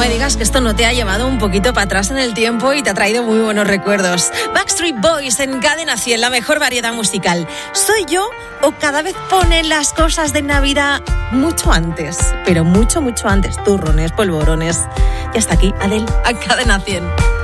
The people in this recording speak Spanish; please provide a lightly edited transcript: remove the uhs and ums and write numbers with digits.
me digas que esto no te ha llevado un poquito para atrás en el tiempo y te ha traído muy buenos recuerdos. Backstreet Boys en Cadena 100, la mejor variedad musical. ¿Soy yo o cada vez ponen las cosas de Navidad mucho antes? Pero mucho, mucho antes. Turrones, polvorones. Y hasta aquí, Adele, a Cadena 100.